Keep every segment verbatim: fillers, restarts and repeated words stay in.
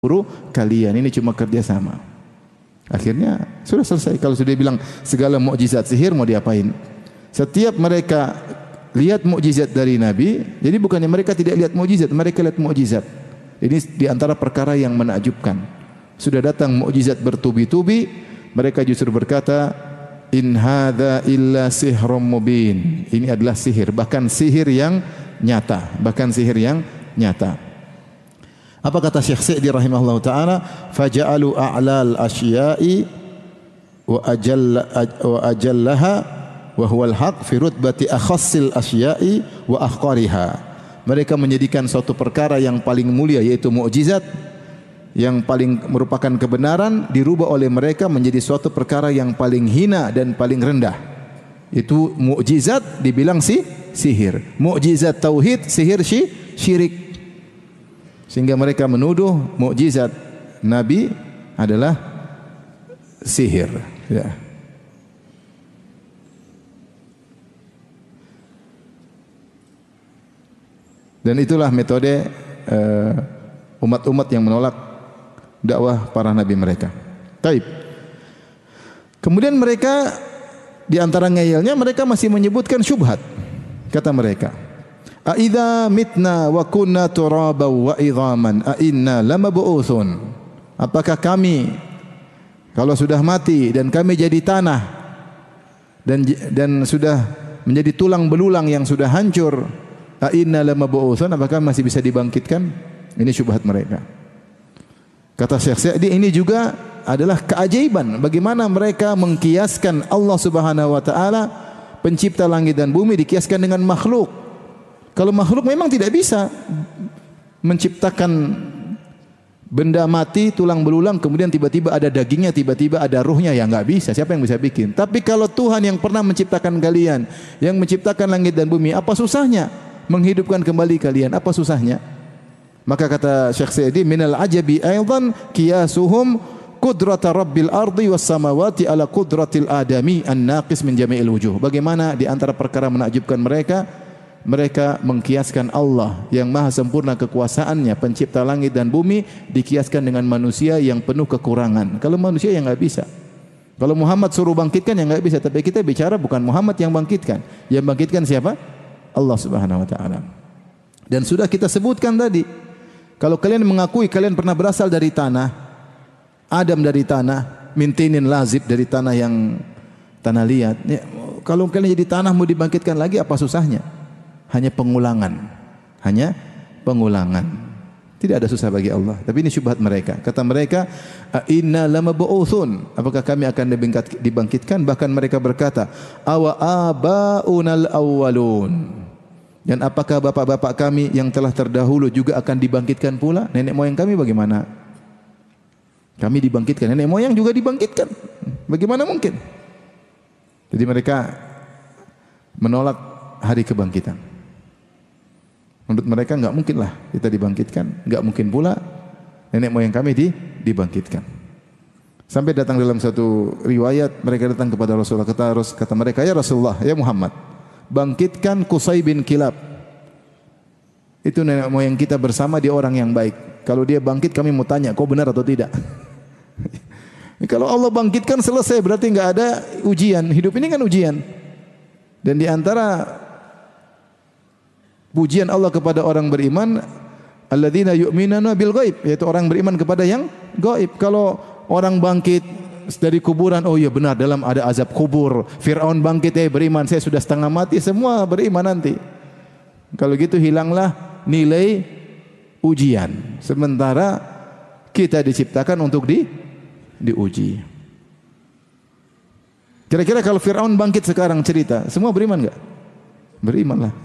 guru kalian, ini cuma kerjasama. Akhirnya sudah selesai. Kalau sudah bilang segala mukjizat sihir mau diapain? Setiap mereka lihat mukjizat dari Nabi, jadi bukannya mereka tidak lihat mukjizat, mereka lihat mukjizat. Ini di antara perkara yang menakjubkan. Sudah datang mukjizat bertubi-tubi, mereka justru berkata, in hadza illa sihrun mubin. Ini adalah sihir, bahkan sihir yang nyata, bahkan sihir yang nyata. Apa kata Syekh Sa'di rahimahullah ta'ala? Faja'alu a'lal asya'i wa ajalla wa ajallaha wa huwal haq fi rutbati akhassil asya'i wa ahqariha. Mereka menjadikan suatu perkara yang paling mulia, yaitu mukjizat, yang paling merupakan kebenaran, dirubah oleh mereka menjadi suatu perkara yang paling hina dan paling rendah. Itu mukjizat dibilang si sihir. Mukjizat tauhid, sihir si syirik. Sehingga mereka menuduh mukjizat Nabi adalah sihir. Ya. Dan itulah metode uh, umat-umat yang menolak dakwah para nabi mereka. Taib. Kemudian mereka di antara ngeyelnya mereka masih menyebutkan syubhat. Kata mereka, a idza mitna wa kunna turaban wa idhaman a inna lamab'utsun. Apakah kami kalau sudah mati dan kami jadi tanah dan dan sudah menjadi tulang belulang yang sudah hancur, a inna lamab'utsun, apakah masih bisa dibangkitkan? Ini syubhat mereka. Kata Syekh Sa'di, ini juga adalah keajaiban bagaimana mereka mengkiaskan Allah Subhanahu wa taala pencipta langit dan bumi dikiaskan dengan makhluk. Kalau makhluk memang tidak bisa menciptakan benda mati, tulang belulang, kemudian tiba-tiba ada dagingnya, tiba-tiba ada ruhnya, ya enggak bisa. Siapa yang bisa bikin? Tapi kalau Tuhan yang pernah menciptakan kalian, yang menciptakan langit dan bumi, apa susahnya menghidupkan kembali kalian? Apa susahnya? Maka kata Syekh Sa'di, minal ajabi aidan qiyasuhum qudrata rabbil ardi was samawati ala qudratil adami an-naqis min jami'il wujuh. Bagaimana di antara perkara menakjubkan mereka, mereka mengkiaskan Allah yang maha sempurna kekuasaannya, pencipta langit dan bumi, dikiaskan dengan manusia yang penuh kekurangan. Kalau manusia yang enggak bisa. Kalau Muhammad suruh bangkitkan yang enggak bisa, tapi kita bicara bukan Muhammad yang bangkitkan. Yang bangkitkan siapa? Allah Subhanahu wa taala. Dan sudah kita sebutkan tadi, kalau kalian mengakui kalian pernah berasal dari tanah, Adam dari tanah, mintinin lazib dari tanah yang tanah liat. Ya, kalau kalian jadi tanah mau dibangkitkan lagi, apa susahnya? Hanya pengulangan, hanya pengulangan. Tidak ada susah bagi Allah. Tapi ini syubhat mereka. Kata mereka, inna lamab'utsun. Apakah kami akan dibangkitkan? Bahkan mereka berkata, awa abaunal awwalun. Dan apakah bapak-bapak kami yang telah terdahulu juga akan dibangkitkan pula? Nenek moyang kami bagaimana? Kami dibangkitkan, nenek moyang juga dibangkitkan. Bagaimana mungkin? Jadi mereka menolak hari kebangkitan. Menurut mereka enggak mungkin lah kita dibangkitkan, enggak mungkin pula nenek moyang kami di, dibangkitkan. Sampai datang dalam satu riwayat, mereka datang kepada Rasulullah, kata, kata mereka, ya Rasulullah, ya Muhammad, bangkitkan Qusay bin Kilab. Itu nenek moyang kita bersama, dia orang yang baik. Kalau dia bangkit kami mau tanya, kau benar atau tidak? Kalau Allah bangkitkan selesai, berarti enggak ada ujian. Hidup ini kan ujian. Dan di antara pujian Allah kepada orang beriman, alladzina yu'minuna bil ghaib, yaitu orang beriman kepada yang gaib. Kalau orang bangkit dari kuburan, oh iya benar dalam ada azab kubur. Firaun bangkit, eh beriman, saya sudah setengah mati, semua beriman nanti. Kalau gitu hilanglah nilai ujian. Sementara kita diciptakan untuk di diuji. Kira-kira kalau Firaun bangkit sekarang cerita, semua beriman enggak? Beriman lah.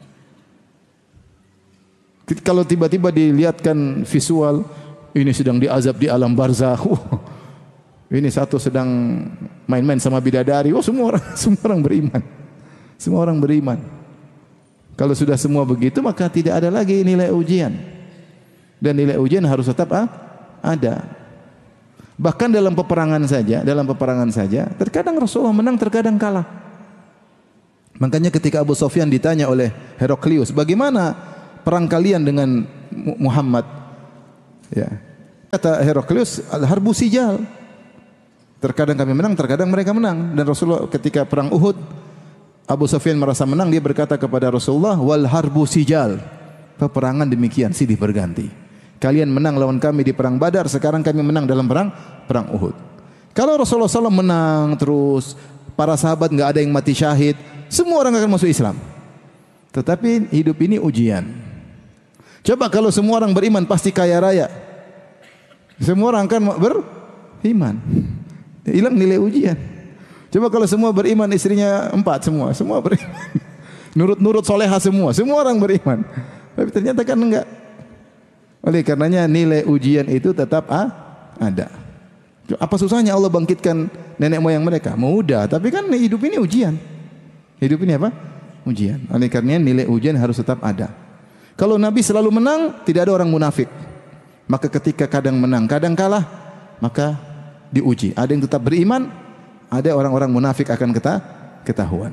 Kalau tiba-tiba dilihatkan visual, ini sedang diazab di alam barzakh. Ini satu sedang main-main sama bidadari. Oh, semua orang semua orang beriman. Semua orang beriman. Kalau sudah semua begitu, maka tidak ada lagi nilai ujian. Dan nilai ujian harus tetap ah, ada. Bahkan dalam peperangan saja, dalam peperangan saja, terkadang Rasulullah menang, terkadang kalah. Makanya ketika Abu Sufyan ditanya oleh Heraklius, bagaimana perang kalian dengan Muhammad? Ya. Kata Heraklius, al-harbu sijal. Terkadang kami menang, terkadang mereka menang. Dan Rasulullah ketika perang Uhud, Abu Sufyan merasa menang, dia berkata kepada Rasulullah, wal harbu sijal. Peperangan demikian, silih berganti. Kalian menang lawan kami di perang Badar, sekarang kami menang dalam perang perang Uhud. Kalau Rasulullah shallallahu alaihi wasallam menang terus, para sahabat enggak ada yang mati syahid, semua orang akan masuk Islam. Tetapi hidup ini ujian. Coba kalau semua orang beriman pasti kaya raya. Semua orang akan beriman. Hilang nilai ujian. Coba kalau semua beriman, istrinya empat semua, semua beriman. Nurut-nurut soleha semua, semua orang beriman. Tapi ternyata kan enggak. Oleh karenanya nilai ujian itu tetap ah, ada. Apa susahnya Allah bangkitkan nenek moyang mereka? Mudah, tapi kan hidup ini ujian. Hidup ini apa? Ujian. Oleh karenanya nilai ujian harus tetap ada. Kalau Nabi selalu menang, tidak ada orang munafik. Maka ketika kadang menang, kadang kalah, maka diuji. Ada yang tetap beriman, ada orang-orang munafik akan ketahuan.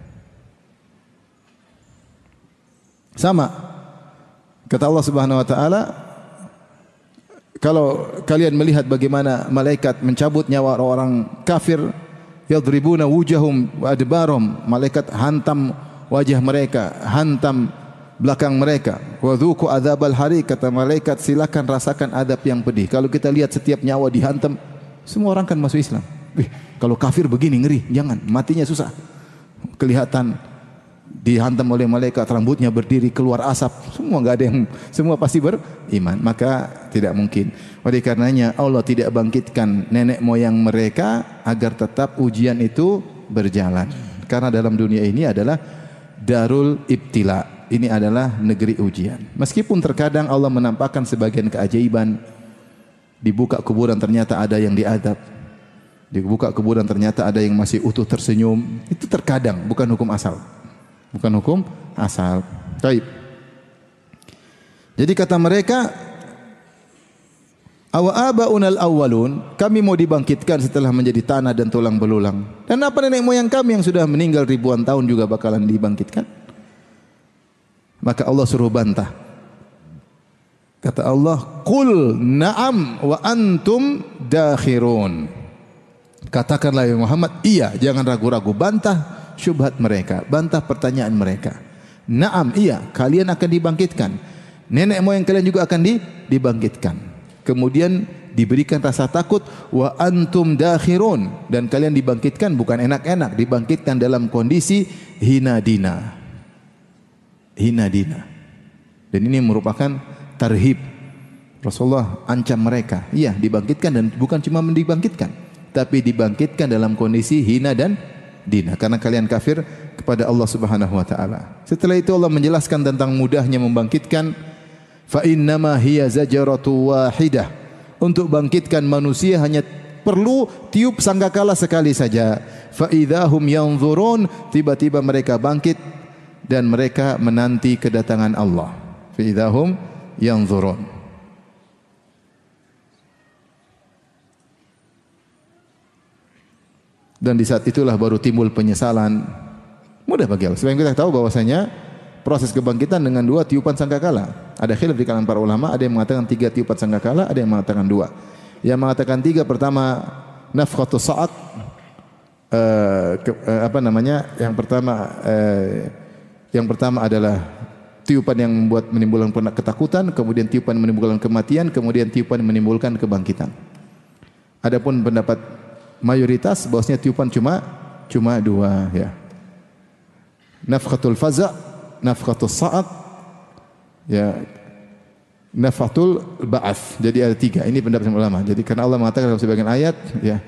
Sama. Kata Allah Subhanahu wa taala, kalau kalian melihat bagaimana malaikat mencabut nyawa orang kafir, yadribuna wujahum wa adbarum, malaikat hantam wajah mereka, hantam belakang mereka. Wa dzuqu adzabal hari, kata malaikat silakan rasakan adab yang pedih. Kalau kita lihat setiap nyawa dihantam, semua orang kan masuk Islam. Wih, kalau kafir begini ngeri, jangan, matinya susah. Kelihatan dihantam oleh malaikat, rambutnya berdiri, keluar asap, semua enggak ada yang, semua pasti beriman. Maka tidak mungkin. Oleh karenanya Allah tidak bangkitkan nenek moyang mereka agar tetap ujian itu berjalan. Karena dalam dunia ini adalah darul ibtila. Ini adalah negeri ujian. Meskipun terkadang Allah menampakkan sebagian keajaiban, dibuka kuburan ternyata ada yang diadab, dibuka kuburan ternyata ada yang masih utuh tersenyum. Itu terkadang, bukan hukum asal. Bukan hukum asal. Baik. Jadi kata mereka, awa abaunal awwalun, kami mau dibangkitkan setelah menjadi tanah dan tulang belulang. Dan apa nenek moyang kami yang sudah meninggal ribuan tahun juga bakalan dibangkitkan? Maka Allah suruh bantah. Kata Allah, qul na'am wa antum dakhirun. Katakanlah ya Muhammad, iya, jangan ragu-ragu, bantah syubhat mereka, bantah pertanyaan mereka. Na'am, iya, kalian akan dibangkitkan. Nenek moyang kalian juga akan dibangkitkan. Kemudian diberikan rasa takut, wa antum dakhirun, dan kalian dibangkitkan bukan enak-enak, dibangkitkan dalam kondisi hina dina. Hina dina. Dan ini merupakan tarhib. Rasulullah ancam mereka, iya, dibangkitkan, dan bukan cuma dibangkitkan, tapi dibangkitkan dalam kondisi hina dan dina, karena kalian kafir kepada Allah Subhanahu wa taala. Setelah itu Allah menjelaskan tentang mudahnya membangkitkan, fa innama hiya zajaratu wahidah. Untuk bangkitkan manusia hanya perlu tiup sangkakala sekali saja. Fa idzahum yanzurun, tiba-tiba mereka bangkit dan mereka menanti kedatangan Allah. Fa idzahum yanzurun. Dan di saat itulah baru timbul penyesalan. Mudah bagi Allah. Sebab kita tahu bahwasanya proses kebangkitan dengan dua tiupan sangkakala. Ada khilaf di kalangan para ulama, ada yang mengatakan tiga tiupan sangkakala, ada yang mengatakan dua. Yang mengatakan tiga, pertama nafkhatus sa'at, uh, ke, uh, apa namanya? Yang pertama uh, yang pertama adalah tiupan yang membuat menimbulkan ketakutan, kemudian tiupan menimbulkan kematian, kemudian tiupan menimbulkan kebangkitan. Adapun pendapat mayoritas bahwasanya tiupan cuma cuma dua, ya. Nafkhatul faza', nafkhatus sa'at, ya, nafkhatul ba'ats. Jadi ada tiga. Ini pendapat ulama. Jadi karena Allah mengatakan dalam sebagian ayat, ya,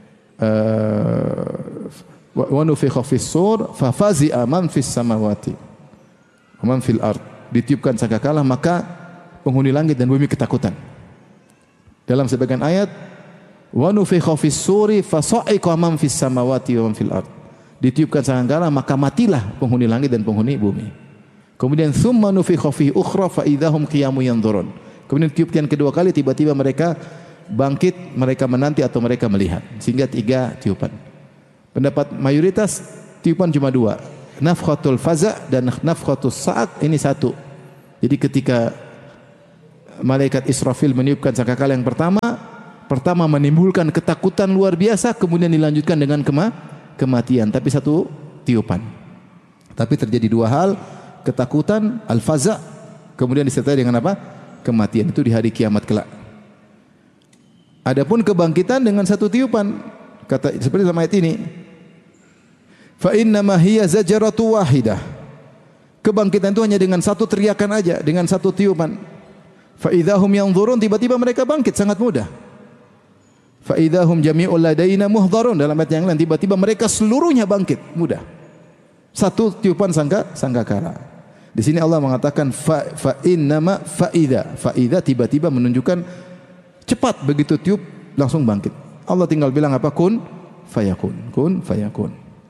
uh, wa nufikha fis sur fa fazi'a man fis samawati wa man fil ard. Ditiupkan sangkakala maka penghuni langit dan bumi ketakutan. Dalam sebagian ayat, wa nufikha fis suri fa sa'iqa man fis samawati wa man fil ard. Ditiupkan sangkakala maka matilah penghuni langit dan penghuni bumi. Kemudian thumma nufikha fi ukhra fa idzahum qiyamun yanzurun. Kemudian tiupkan kedua kali, tiba-tiba mereka bangkit, mereka menanti atau mereka melihat. Sehingga tiga tiupan. Pendapat mayoritas tiupan cuma dua, nafkhatul faza' dan nafkhatus sa'at, ini satu. Jadi ketika malaikat Israfil meniupkan sangkakala yang pertama, pertama menimbulkan ketakutan luar biasa, kemudian dilanjutkan dengan kema kematian, tapi satu tiupan. Tapi terjadi dua hal, ketakutan, al-faza', kemudian disertai dengan apa? Kematian. Itu di hari kiamat kelak. Adapun kebangkitan dengan satu tiupan, kata seperti dalam ayat ini, fa innama hiya zajaratu wahidah. Kebangkitan itu hanya dengan satu teriakan aja, dengan satu tiupan. Fa idzahum yanzurun, tiba-tiba mereka bangkit sangat mudah. Fa idzahum jami'ul ladaina muhdharun, dalam ayat yang lain tiba-tiba mereka seluruhnya bangkit, mudah. Satu tiupan sangka sangkakala. Di sini Allah mengatakan fa fa innama fa idza. Fa idza tiba-tiba menunjukkan cepat, begitu tiup langsung bangkit. Allah tinggal bilang apa? Kun fayakun. Kun fayakun.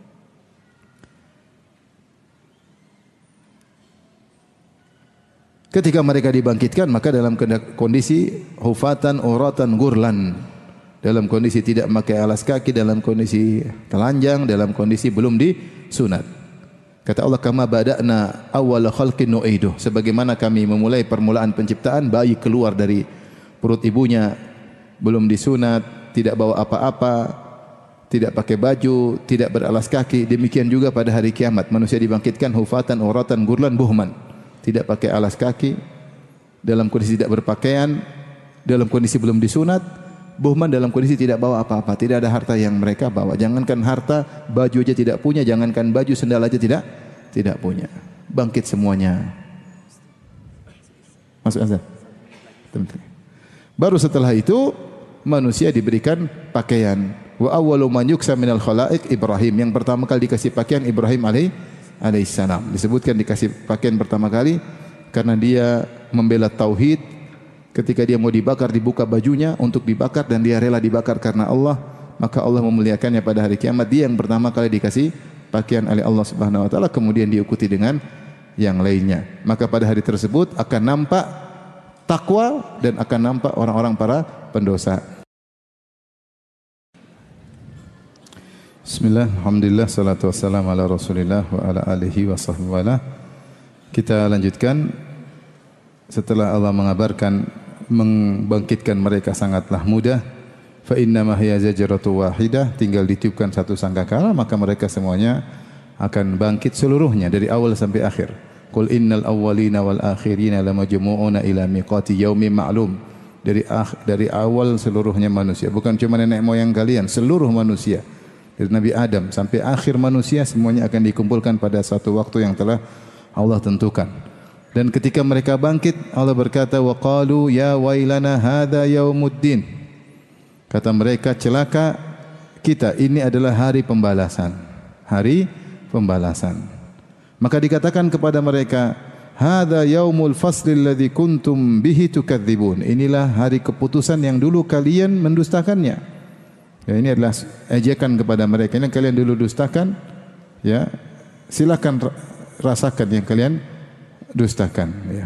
Ketika mereka dibangkitkan, maka dalam kondisi hufatan uratan gurlan, dalam kondisi tidak memakai alas kaki, dalam kondisi telanjang, dalam kondisi belum disunat. Kata Allah, kama bada'na awwal khalqin nu'iduh, sebagaimana kami memulai permulaan penciptaan, bayi keluar dari perut ibunya belum disunat, tidak bawa apa-apa, tidak pakai baju, tidak beralas kaki. Demikian juga pada hari kiamat, manusia dibangkitkan hufatan uratan gurlan buhman, tidak pakai alas kaki, dalam kondisi tidak berpakaian, dalam kondisi belum disunat, buhman dalam kondisi tidak bawa apa-apa, tidak ada harta yang mereka bawa. Jangankan harta, baju aja tidak punya, jangankan baju, sendal aja tidak tidak punya. Bangkit semuanya. Masuk azan. Baru setelah itu manusia diberikan pakaian. Wa awwalu man yuksa minal khalaiq Ibrahim. Yang pertama kali dikasih pakaian Ibrahim alaihi alaihissalam. Disebutkan dikasih pakaian pertama kali karena dia membela tauhid. Ketika dia mau dibakar, dibuka bajunya untuk dibakar dan dia rela dibakar karena Allah, maka Allah memuliakannya pada hari kiamat. Dia yang pertama kali dikasih pakaian oleh Allah Subhanahu wa taala, kemudian diikuti dengan yang lainnya. Maka pada hari tersebut akan nampak takwa dan akan nampak orang-orang para pendosa. Bismillah, alhamdulillah, salatu wassalamu ala Rasulillah wa ala alihi wa sahbihi wala. Kita lanjutkan. Setelah Allah mengabarkan membangkitkan mereka sangatlah mudah, fa innama hiya zajratu wahidah, tinggal ditiupkan satu sangkakala maka mereka semuanya akan bangkit seluruhnya dari awal sampai akhir. Qul innal awwalina wal akhirina lamajmu'una ila miqati yaumin ma'lum. Dari dari awal seluruhnya manusia, bukan cuma nenek moyang kalian, seluruh manusia. Dari Nabi Adam sampai akhir manusia semuanya akan dikumpulkan pada satu waktu yang telah Allah tentukan. Dan ketika mereka bangkit, Allah berkata, wa qalu ya wailana hadza yaumuddin. Kata mereka, celaka kita, ini adalah hari pembalasan. Hari pembalasan. Maka dikatakan kepada mereka, hadza yaumul fasli alladzi kuntum bihi tukadzibun. Inilah hari keputusan yang dulu kalian mendustakannya. Ya, ini adalah ejekan kepada mereka. Ini yang kalian dulu dustakan, ya. Silakan rasakan yang kalian dustakan, ya.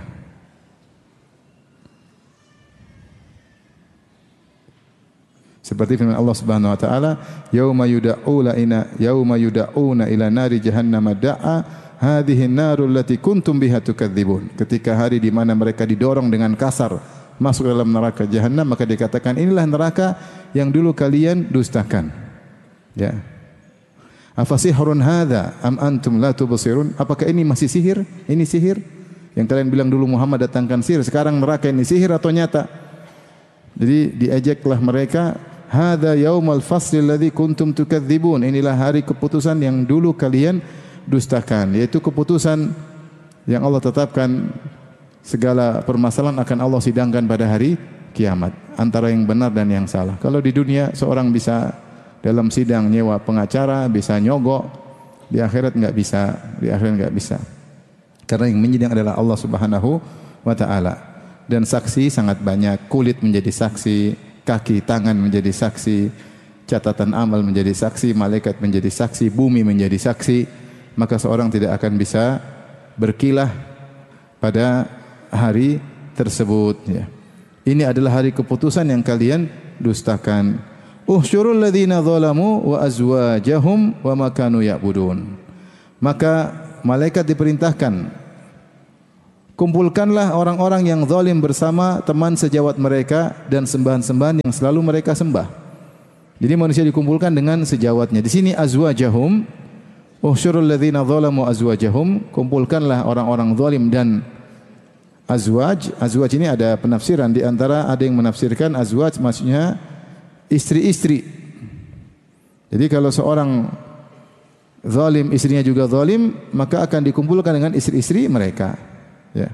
Seperti firman Allah Subhanahu wa taala, yauma yud'auna ila yauma yud'auna ila nari jahannam da'a hadhihi an-narul lati kuntum biha tukadzibun. Ketika hari di mana mereka didorong dengan kasar masuk dalam neraka jahanam, maka dikatakan inilah neraka yang dulu kalian dustakan. Ya. Afasihrun hadza am antum la tubsirun? Apakah ini masih sihir? Ini sihir? Yang kalian bilang dulu Muhammad datangkan sihir, sekarang neraka ini sihir atau nyata? Jadi diejeklah mereka, hadza yaumal fasli alladzi kuntum tukadzibun. Inilah hari keputusan yang dulu kalian dustakan, yaitu keputusan yang Allah tetapkan segala permasalahan akan Allah sidangkan pada hari kiamat, antara yang benar dan yang salah. Kalau di dunia seorang bisa dalam sidang nyewa pengacara, bisa nyogok, di akhirat enggak bisa, di akhirat enggak bisa. Karena yang menyidang adalah Allah Subhanahu wa taala. Dan saksi sangat banyak, kulit menjadi saksi, kaki, tangan menjadi saksi, catatan amal menjadi saksi, malaikat menjadi saksi, bumi menjadi saksi. Maka seorang tidak akan bisa berkilah pada hari tersebut, ya. Ini adalah hari keputusan yang kalian dustakan. Uhsyurul ladzina zalamu wa azwajahum wa ma kanu ya'budun. Maka malaikat diperintahkan, kumpulkanlah orang-orang yang zalim bersama teman sejawat mereka dan sembahan-sembahan yang selalu mereka sembah. Jadi manusia dikumpulkan dengan sejawatnya. Di sini azwajahum, uhsyurul ladzina zalamu azwajahum, kumpulkanlah orang-orang zalim dan azwaj. Azwaj ini ada penafsiran, di antara ada yang menafsirkan azwaj maksudnya istri-istri. Jadi kalau seorang zalim istrinya juga zalim, maka akan dikumpulkan dengan istri-istri mereka. Ya.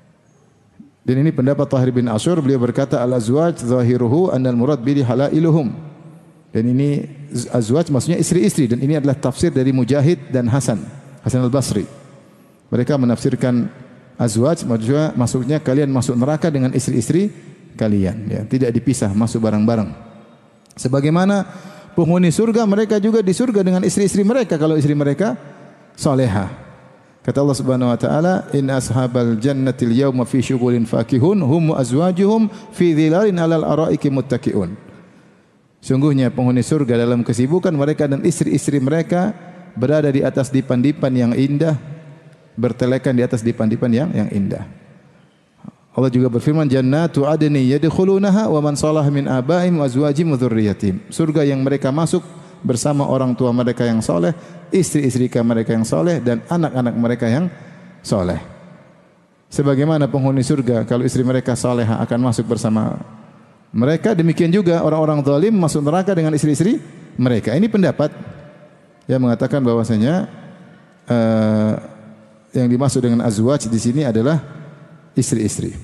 Dan ini pendapat Tahir bin Asyur, beliau berkata al-azwaj zahiruhu annal murad bihi halailuhum. Dan ini azwaj maksudnya istri-istri, dan ini adalah tafsir dari Mujahid dan Hasan, Hasan al-Basri. Mereka menafsirkan azwaj maksudnya, maksudnya kalian masuk neraka dengan istri-istri kalian, ya, tidak dipisah, masuk bareng-bareng. Sebagaimana penghuni surga, mereka juga di surga dengan istri-istri mereka kalau istri mereka salehah. Kata Allah Subhanahu wa taala, "In ashabal jannatil yawma fi syughulin fakihun hum azwajuhum fi dhilalin 'alal araiki muttaqiun." Sungguhnya penghuni surga dalam kesibukan mereka dan istri-istri mereka berada di atas dipan-dipan yang indah, bertelekan di atas dipan-dipan yang yang indah. Allah juga berfirman, "Jannatu adni yadkhulunaha wa man salaha min abaihim wa azwajihim wa dzurriyyatihim." Surga yang mereka masuk bersama orang tua mereka yang soleh, istri-istri mereka yang soleh, dan anak-anak mereka yang soleh. Sebagaimana penghuni surga kalau istri mereka soleha akan masuk bersama mereka, demikian juga orang-orang zalim masuk neraka dengan istri-istri mereka. Ini pendapat yang mengatakan bahwasanya uh, yang dimaksud dengan azwaj di sini adalah istri-istri.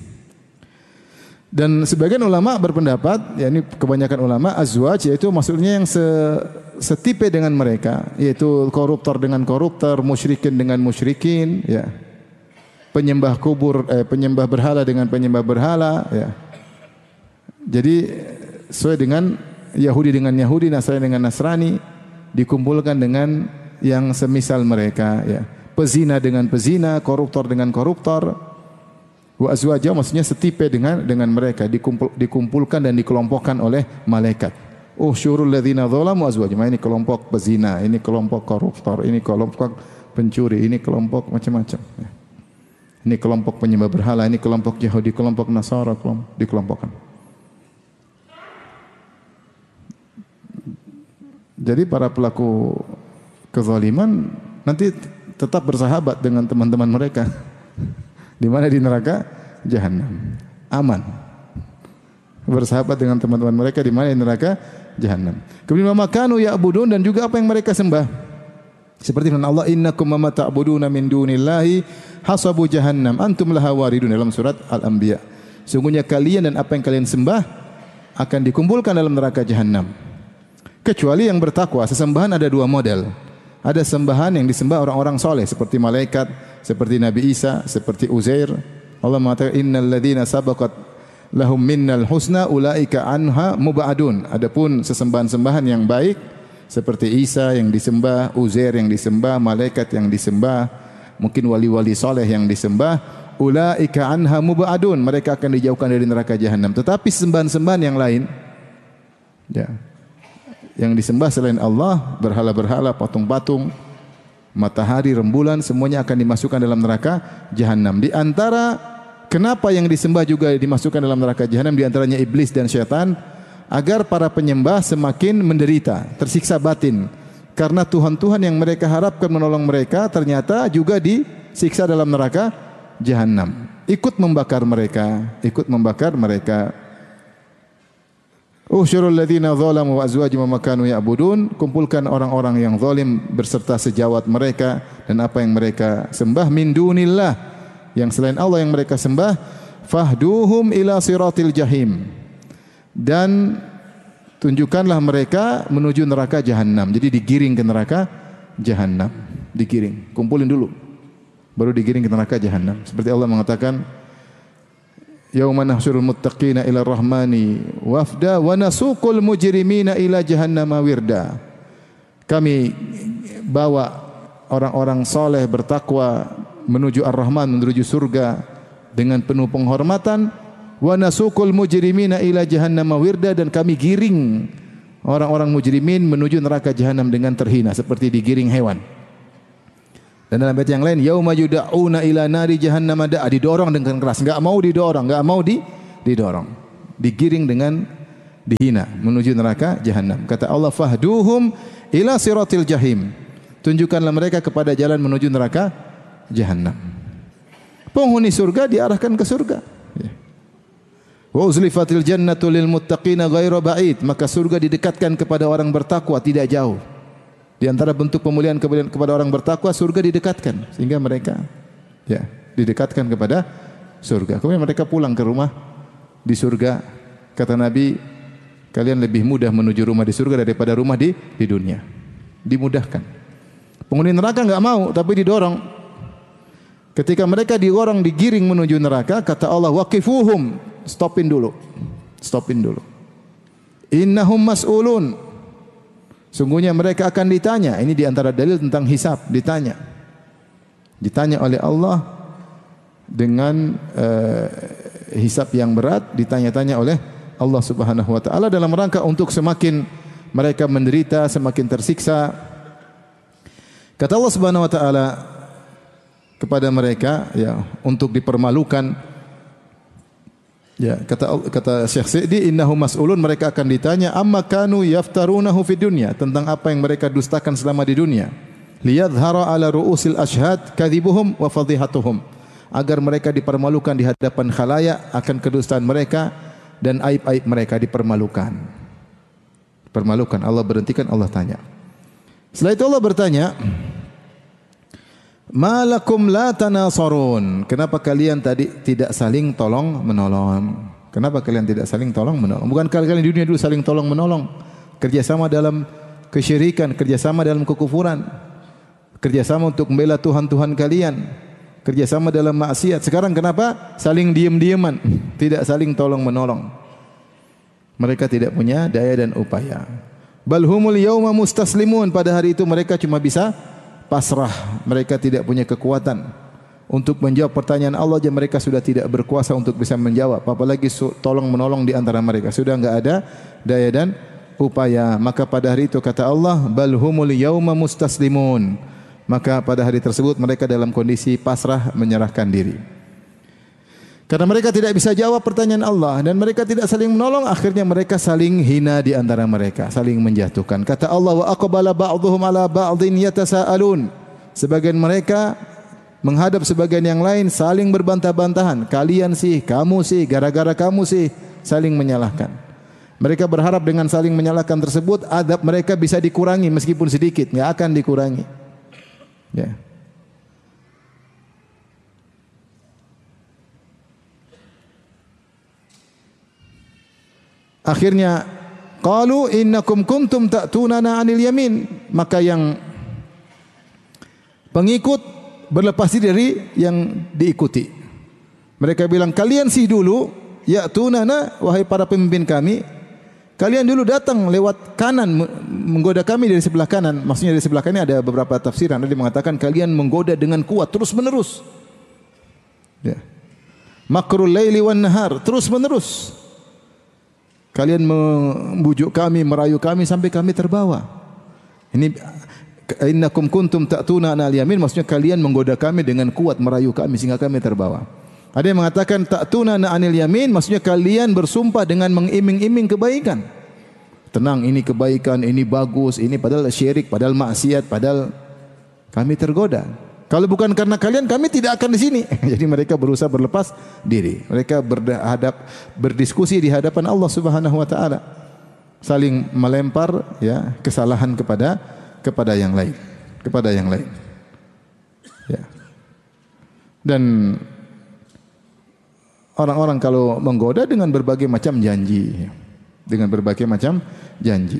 Dan sebagian ulama berpendapat, yakni kebanyakan ulama, azwaj yaitu maksudnya yang se, setipe dengan mereka, yaitu koruptor dengan koruptor, musyrikin dengan musyrikin, ya. Penyembah kubur, eh, penyembah berhala dengan penyembah berhala, ya. Jadi sesuai dengan Yahudi dengan Yahudi, Nasrani dengan Nasrani, dikumpulkan dengan yang semisal mereka, ya. Pezina dengan pezina, koruptor dengan koruptor. Wa azwaja maksudnya setipe dengan dengan mereka, dikumpul, dikumpulkan dan dikelompokkan oleh malaikat. Oh syurul ladzina dzalamu azwaja. Ini kelompok pezina, ini kelompok koruptor, ini kelompok pencuri, ini kelompok macam-macam. Ini kelompok penyembah berhala, ini kelompok Yahudi, kelompok Nasara, kelompok dikelompokkan. Jadi para pelaku kezaliman nanti tetap bersahabat dengan teman-teman mereka. Di mana di neraka jahanam. Aman. Bersahabat dengan teman-teman mereka di mana di neraka jahanam. Kemudian makanu ya'budun, dan juga apa yang mereka sembah. Seperti firman Allah, innakum ma ta'buduna min dunillahi hasabu jahannam antum laha waridun, dalam surat Al-Anbiya. Sungguhnya kalian dan apa yang kalian sembah akan dikumpulkan dalam neraka jahanam. Kecuali yang bertakwa. Sesembahan ada dua model. Ada sembahan yang disembah orang-orang soleh seperti malaikat, seperti Nabi Isa, seperti Uzair. Allah mengatakan innal ladzina sabaqat lahum minnal husna ulaika anha mubadun. Adapun sesembahan-sembahan yang baik seperti Isa yang disembah, Uzair yang disembah, malaikat yang disembah, mungkin wali-wali soleh yang disembah, ulaika anha mubadun, mereka akan dijauhkan dari neraka jahanam. Tetapi sembahan-sembahan yang lain, ya, yang disembah selain Allah, berhala-berhala, patung-patung, matahari, rembulan, semuanya akan dimasukkan dalam neraka jahanam. Di antara kenapa yang disembah juga dimasukkan dalam neraka jahanam, di antaranya iblis dan syaitan, agar para penyembah semakin menderita, tersiksa batin. Karena Tuhan-Tuhan yang mereka harapkan menolong mereka ternyata juga disiksa dalam neraka jahanam. Ikut membakar mereka, ikut membakar mereka. Usyurul ladzina zalamu wa azwajuhum ma kanu ya'budun, kumpulkan orang-orang yang zalim berserta sejawat mereka dan apa yang mereka sembah min dunillah, yang selain Allah yang mereka sembah, fahduhum ila siratil jahim, dan tunjukkanlah mereka menuju neraka jahanam. Jadi digiring ke neraka jahanam, digiring, kumpulin dulu baru digiring ke neraka jahanam. Seperti Allah mengatakan, yauma nahsyurul muttaqina ila rahmani wafda wa nasuqul mujrimina ila jahannama wirda. Kami bawa orang-orang soleh bertakwa menuju Ar-Rahman, menuju surga dengan penuh penghormatan. Wa nasuqul mujrimina ila jahannama wirda, dan kami giring orang-orang mujrimin menuju neraka jahanam dengan terhina seperti digiring hewan. Dan dalam ayat yang lain, yauma yud'auna ila nari jahannam da'a, didorong dengan keras, enggak mau didorong, enggak mau di didorong. Digiring dengan dihina menuju neraka jahanam. Kata Allah, fahduhum ila siratil jahim. Tunjukkanlah mereka kepada jalan menuju neraka jahanam. Penghuni surga diarahkan ke surga. Wa uzlifatil jannatu lil muttaqina ghairu ba'id. Maka surga didekatkan kepada orang bertakwa, tidak jauh. Di antara bentuk pemulihan kepada orang bertakwa, surga didekatkan sehingga mereka ya didekatkan kepada surga. Kemudian mereka pulang ke rumah di surga. Kata Nabi, kalian lebih mudah menuju rumah di surga daripada rumah di di dunia. Dimudahkan. Penghuni neraka enggak mau, tapi didorong. Ketika mereka didorong, digiring menuju neraka, kata Allah, waqifuhum, stopin dulu. Stopin dulu. Innahum mas'ulun. Sungguhnya mereka akan ditanya. Ini di antara dalil tentang hisab, ditanya. Ditanya oleh Allah dengan uh, hisab yang berat, ditanya-tanya oleh Allah Subhanahu wa taala dalam rangka untuk semakin mereka menderita, semakin tersiksa. Kata Allah Subhanahu wa taala kepada mereka, ya, untuk dipermalukan. Ya, kata kata Syekh Sa'di, innahum mas'ulun, mereka akan ditanya amma kanu yaftarunahu fid dunya, tentang apa yang mereka dustakan selama di dunia. Liyadhhara ala ru'usil ashhad kadhibuhum wa fadhihatuhum, agar mereka dipermalukan di hadapan khalayak akan kedustaan mereka dan aib-aib mereka dipermalukan. Permalukan, Allah berhentikan, Allah tanya. Setelah itu Allah bertanya, malakum la tanasarun, kenapa kalian tadi tidak saling tolong menolong? Kenapa kalian tidak saling tolong menolong? Bukan kalian di dunia dulu saling tolong menolong, kerjasama dalam kesyirikan, kerjasama dalam kekufuran, kerjasama untuk membela Tuhan-Tuhan kalian, kerjasama dalam maksiat. Sekarang kenapa saling diam-diaman, tidak saling tolong menolong? Mereka tidak punya daya dan upaya. Bal humul yauma mustaslimun, pada hari itu mereka cuma bisa pasrah, mereka tidak punya kekuatan untuk menjawab pertanyaan Allah, aja mereka sudah tidak berkuasa untuk bisa menjawab, apalagi tolong menolong di antara mereka, sudah enggak ada daya dan upaya. Maka pada hari itu kata Allah, bal humul yauma mustaslimun, maka pada hari tersebut mereka dalam kondisi pasrah, menyerahkan diri. Karena mereka tidak bisa jawab pertanyaan Allah dan mereka tidak saling menolong, akhirnya mereka saling hina di antara mereka, saling menjatuhkan. Kata Allah, wa aqbala ba'dhum ala ba'dhin yatasaalun. Sebagian mereka menghadap sebagian yang lain, saling berbantah-bantahan. Kalian sih, kamu sih, gara-gara kamu sih, saling menyalahkan. Mereka berharap dengan saling menyalahkan tersebut adab mereka bisa dikurangi meskipun sedikit, enggak akan dikurangi. Ya. Akhirnya qalu innakum kuntum ta'tunana 'anil yamin, maka yang pengikut berlepas diri dari yang diikuti. Mereka bilang, kalian sih dulu ya'tunana, wahai para pemimpin kami, kalian dulu datang lewat kanan menggoda kami dari sebelah kanan. Maksudnya dari sebelah kanan ada beberapa tafsiran. Ada yang mengatakan kalian menggoda dengan kuat terus menerus. Ya. Makrul laili wan nahar, terus menerus. Kalian membujuk kami, merayu kami sampai kami terbawa. Ini innakum kuntum ta'tuna 'anil yamin, maksudnya kalian menggoda kami dengan kuat, merayu kami sehingga kami terbawa. Ada yang mengatakan ta'tuna 'anil yamin, maksudnya kalian bersumpah dengan mengiming-iming kebaikan. Tenang, ini kebaikan, ini bagus, ini padahal syirik, padahal maksiat, padahal kami tergoda. Kalau bukan karena kalian, kami tidak akan di sini. Jadi mereka berusaha berlepas diri. Mereka berhadap, berdiskusi di hadapan Allah Subhanahu wa taala. Saling melempar ya kesalahan kepada kepada yang lain, kepada yang lain. Ya. Dan orang-orang kalau menggoda dengan berbagai macam janji, dengan berbagai macam janji.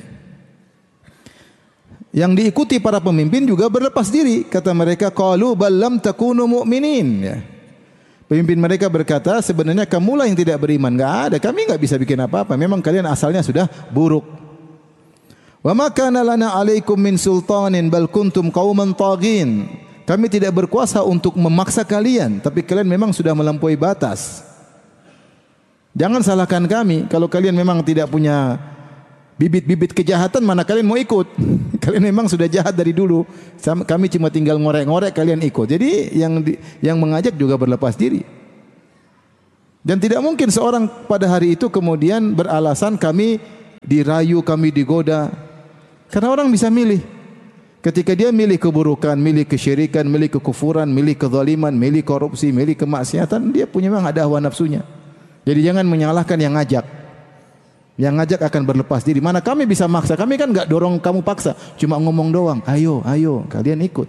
Yang diikuti para pemimpin juga berlepas diri. Kata mereka, qalu bal lam takunu mu'minin. Ya. Pemimpin mereka berkata, sebenarnya kamulah yang tidak beriman. Enggak ada, kami enggak bisa bikin apa-apa. Memang kalian asalnya sudah buruk. Wa ma kana lana 'alaikum min sultanin bal kuntum qauman taghin. Kami tidak berkuasa untuk memaksa kalian, tapi kalian memang sudah melampaui batas. Jangan salahkan kami kalau kalian memang tidak punya bibit-bibit kejahatan mana kalian mau ikut? Kalian memang sudah jahat dari dulu. Kami cuma tinggal ngorek-ngorek, kalian ikut. Jadi yang di, yang mengajak juga berlepas diri. Dan tidak mungkin seorang pada hari itu kemudian beralasan kami dirayu, kami digoda. Karena orang bisa milih. Ketika dia milih keburukan, milih kesyirikan, milih kekufuran, milih kezaliman, milih korupsi, milih kemaksiatan, dia punya memang ada hawa nafsunya. Jadi jangan menyalahkan yang ngajak. Yang ngajak akan berlepas diri. Mana kami bisa maksa? Kami kan enggak dorong kamu paksa, cuma ngomong doang. Ayo, ayo, kalian ikut.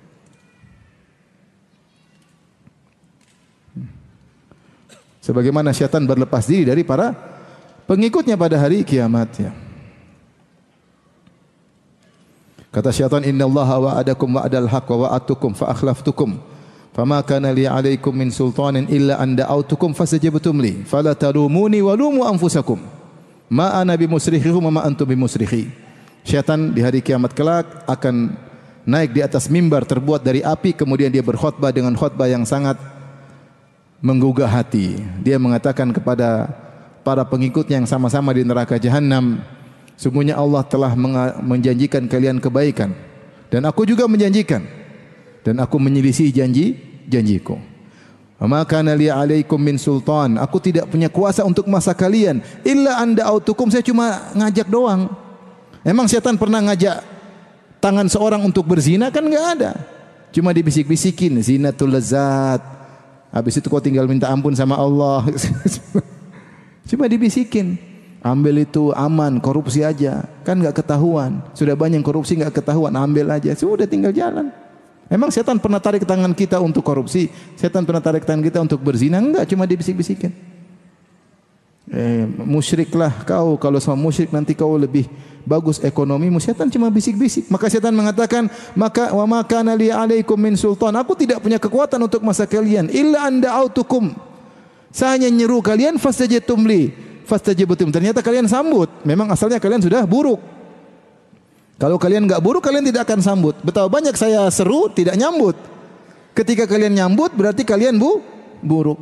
Sebagaimana syaitan berlepas diri dari para pengikutnya pada hari kiamat ya. Kata syaitan, innallaha wa'adakum wa'dal haqq wa wa'adtukum fa akhlaftukum fama kana li 'alaikum min sultanin illa an da'awtukum fastajabtum li fala talumuni wa lumu anfusakum ma ana bimusrikhikum wa ma antum bimusrikhi. Syaitan di hari kiamat kelak akan naik di atas mimbar terbuat dari api, kemudian dia berkhutbah dengan khutbah yang sangat menggugah hati. Dia mengatakan kepada para pengikutnya yang sama-sama di neraka jahanam, sungguhnya Allah telah menjanjikan kalian kebaikan dan aku juga menjanjikan, dan aku menyelisih janji janjiku. Wa kana li 'alaikum min sultan, aku tidak punya kuasa untuk masa kalian illa anda autukum, saya cuma ngajak doang. Emang setan pernah ngajak tangan seorang untuk berzina? Kan enggak ada. Cuma dibisik-bisikin, zinatul lazat. Habis itu kau tinggal minta ampun sama Allah. Cuma dibisikin. Ambil itu aman, korupsi aja. Kan enggak ketahuan. Sudah banyak korupsi enggak ketahuan, ambil aja. Sudah tinggal jalan. Emang setan pernah tarik tangan kita untuk korupsi? Setan pernah tarik tangan kita untuk berzina? Enggak, cuma dibisik-bisikin. Eh, musyriklah kau, kalau sama musyrik nanti kau lebih bagus ekonomimu. Setan cuma bisik-bisik. Maka setan mengatakan, maka wa ma kana li 'alaikum min sultan, aku tidak punya kekuatan untuk masa kalian illa anda autukum, saya hanya nyeru kalian fastajabtum li fastajabtum, ternyata kalian sambut. Memang asalnya kalian sudah buruk. Kalau kalian enggak buruk, kalian tidak akan sambut. Betapa banyak saya seru tidak nyambut. Ketika kalian nyambut berarti kalian bu buruk.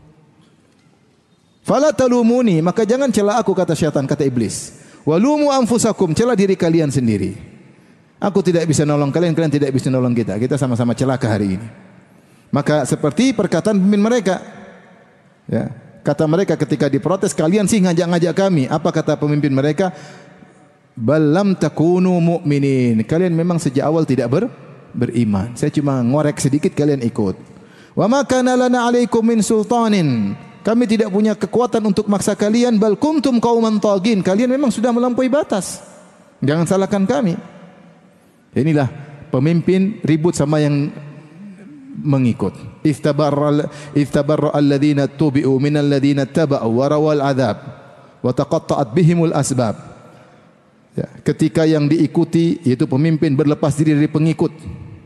Fala talumuni, maka jangan cela aku, kata syaitan, kata iblis. Walumu anfusakum, cela diri kalian sendiri. Aku tidak bisa nolong kalian, kalian tidak bisa nolong kita. Kita sama-sama celaka hari ini. Maka seperti perkataan pemimpin mereka. Ya, kata mereka ketika diprotes, kalian sih ngajak-ngajak kami. Apa kata pemimpin mereka? Bal lam takunu mu'minin. Kalian memang sejak awal tidak ber, beriman. Saya cuma ngorek sedikit, kalian ikut. Wa ma kana lana 'alaikum min sultanin. Kami tidak punya kekuatan untuk maksa kalian. Bal kuntum qauman tagin. Kalian memang sudah melampaui batas. Jangan salahkan kami. Inilah pemimpin ribut sama yang mengikut. Istabarra istabarra alladhina tubi'u minal ladhina taba'u wa rawal adzab wa taqatta'at bihimul asbab. Ya, ketika yang diikuti yaitu pemimpin berlepas diri dari pengikut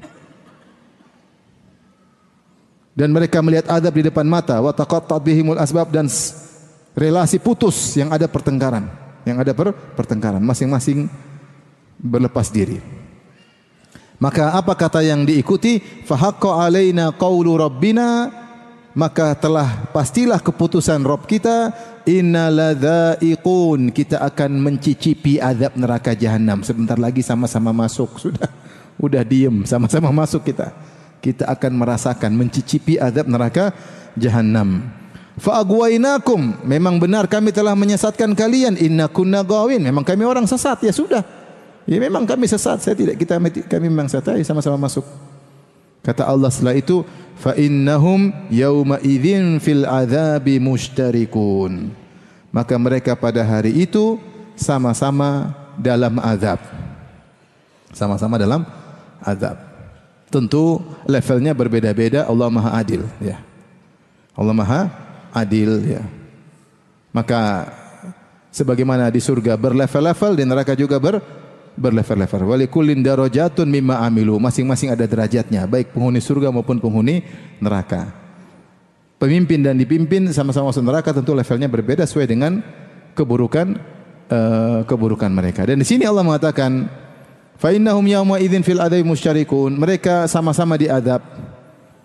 dan mereka melihat azab di depan mata, wa taqatta'at bihimul asbab, dan relasi putus yang ada pertengkaran, yang ada per pertengkaran, masing-masing berlepas diri. Maka apa kata yang diikuti? Fa haqqa alaina qaulu rabbina, maka telah pastilah keputusan Rabb kita, inna ladzaiqun, kita akan mencicipi azab neraka jahanam. Sebentar lagi sama-sama masuk. Sudah udah diem, sama-sama masuk kita. Kita akan merasakan mencicipi azab neraka jahanam. Fa agwainakum, memang benar kami telah menyesatkan kalian. Inna kunna gawin, memang kami orang sesat. Ya sudah. Ya memang kami sesat. Saya tidak kita kami memang sesat, sama-sama masuk. Kata Allah setelah itu, fa innahum yauma idzin fil adzabi mushtarikun. Maka mereka pada hari itu sama-sama dalam azab. Sama-sama dalam azab. Tentu levelnya berbeda-beda, Allah Maha Adil ya. Allah Maha Adil ya. Maka sebagaimana di surga berlevel-level, di neraka juga ber berlevel-level. Walikullin darajatun mimma amilu, masing-masing ada derajatnya, baik penghuni surga maupun penghuni neraka. Pemimpin dan dipimpin sama-sama masuk neraka, tentu levelnya berbeda sesuai dengan keburukan uh, keburukan mereka. Dan di sini Allah mengatakan, fa innahum yauma idzin fil adzabi musyarikun, mereka sama-sama diazab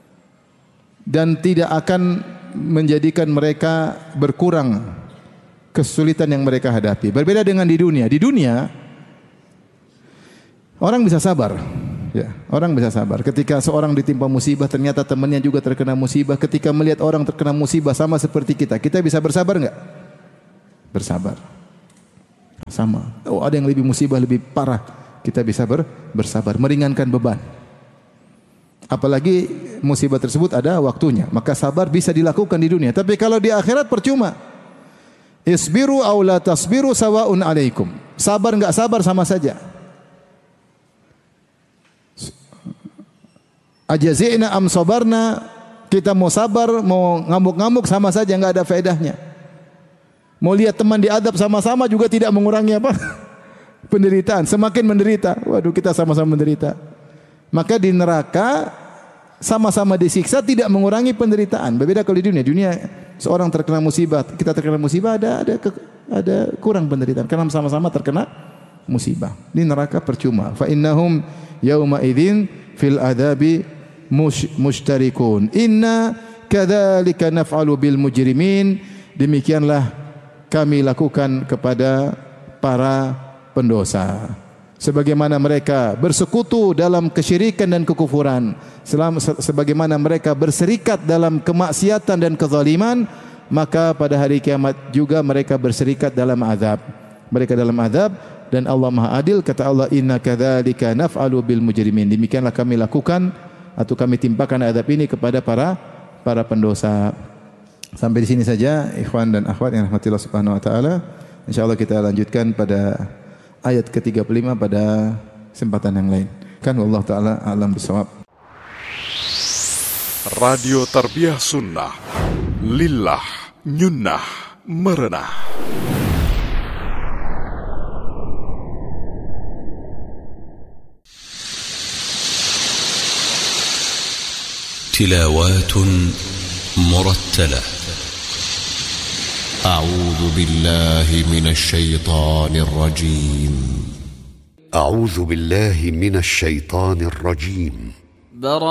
dan tidak akan menjadikan mereka berkurang kesulitan yang mereka hadapi. Berbeda dengan di dunia. Di dunia orang bisa sabar. Ya, orang bisa sabar. Ketika seorang ditimpa musibah, ternyata temannya juga terkena musibah. Ketika melihat orang terkena musibah sama seperti kita, kita bisa bersabar enggak? Bersabar. Sama. Oh, ada yang lebih musibah, lebih parah. Kita bisa ber, bersabar, meringankan beban. Apalagi musibah tersebut ada waktunya, maka sabar bisa dilakukan di dunia. Tapi kalau di akhirat percuma. Isbiru aw la tasbiru sawaun alaikum. Sabar enggak sabar sama saja. Ajazina am sabarna, kita mau sabar, mau ngamuk-ngamuk sama saja, enggak ada faedahnya. Mau lihat teman diadab sama-sama juga tidak mengurangi apa? Penderitaan, semakin menderita. Waduh, kita sama-sama menderita. Maka di neraka sama-sama disiksa tidak mengurangi penderitaan. Berbeda kalau di dunia. Dunia seorang terkena musibah, kita terkena musibah ada ada ke, ada kurang penderitaan karena sama-sama terkena musibah. Di neraka percuma. Fa innahum yauma idzin fil adabi mushtarikun. Inna kadzalika naf'alu bil mujrimin. Demikianlah kami lakukan kepada para pendosa. Sebagaimana mereka bersekutu dalam kesyirikan dan kekufuran, selama sebagaimana mereka berserikat dalam kemaksiatan dan kezaliman, maka pada hari kiamat juga mereka berserikat dalam azab. Mereka dalam azab dan Allah Maha Adil. Kata Allah, inna kadzalika naf'alu bil mujrimin. Demikianlah kami lakukan atau kami timpakan azab ini kepada para para pendosa. Sampai di sini saja ikhwan dan akhwat yang rahmatillah subhanahu wa taala. Insyaallah kita lanjutkan pada ayat ke tiga puluh lima pada kesempatan yang lain. Kan wallahu taala alam bisawab. Radio Tarbiyah Sunnah Lillah Nyunnah Merenah. تلاوات مرتلة. أعوذ بالله من الشيطان الرجيم. أعوذ بالله من الشيطان الرجيم.